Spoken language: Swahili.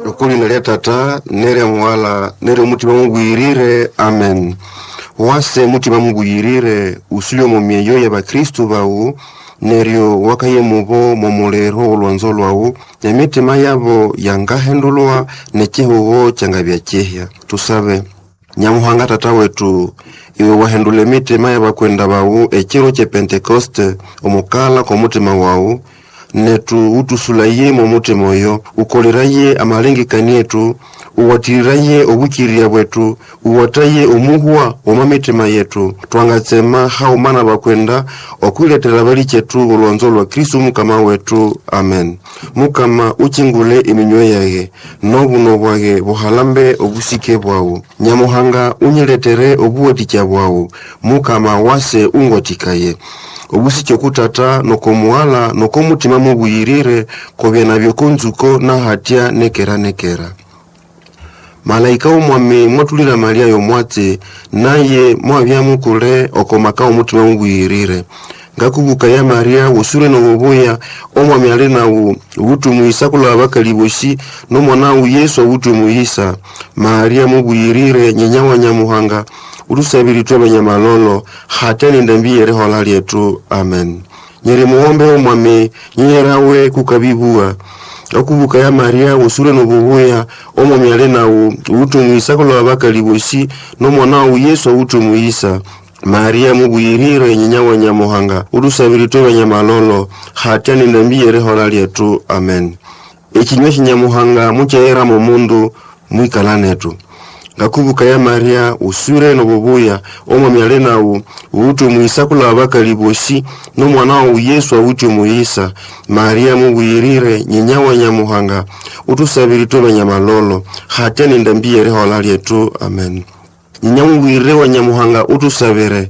Lukuli na tata nere mwala nere mutima mugwirire amen. Wase mutima mugwirire usulio mumieyo ya bakristu bau nerio wakaye mubo momulero olwanzo lwawu emitima yabo yangahendulwa nekihuho kyangabya kyehya. Tusabe Nyamuhanga tata wetu iwe wahendule mitima yabakwenda bau ekiro kye Pentekoste omukala kwa mutima wawu netu utusulaye mu mutima oyo ukoleraye amalengekani yetu uwatiriraye obukirira bwetu uwataye omuhwa omamitima yetu twangatsema haumana bakwenda okuletera bali kyetu olwanzo lwa Kristo mukama wetu amen. Mukama ukingule iminyo yage nobuno bwage buhalambe obusike bwawu Nyamuhanga unyiletere obuwatikya bwawu mukama wase ungotikaye obusike kutata nokomuhala nokomutima mubuyirire kobya nabyo konzuko na hatya nekera. Malaika umwami mwatulira Maria yomwatse naye mwabya mukule okomaka omutima mubuyirire ngakubuka ya Maria usure nobubuya omwami ale nawo ubutumuisa kula abakaliboshi no mwana wa Yesu ubutumuisa Maria mubuyirire nyenya wa Nyamuhanga urusabiri twabanyamalolo hatani ndambiyere hola lyetu amen. Nyeri muombe omwami nyerawe kukabibua okubuka ya Maria usure nobubuya omwami ale nawo ubutumuisa kula abakaliboshi no mwana wa Yesu ubutumuisa Maria mubuyirire nyenya wa Nyamuhanga urusabiri twabanyamalolo hatani ndambiyere hola lyetu amen. Ekinywa Nyamuhanga mukyera mu mundu mwikalanetu ngakubuka ya Maria usure nobubuya omwami ale nawo ubutumuisa kula abakaliboshi no mwana wa Yesu ubutumuisa Maria mubuyirire nyenya wa Nyamuhanga utusabiri twabanyamalolo hatani ndambiyere hola lyetu amen. Nyenya mubuyirire wa Nyamuhanga utusabire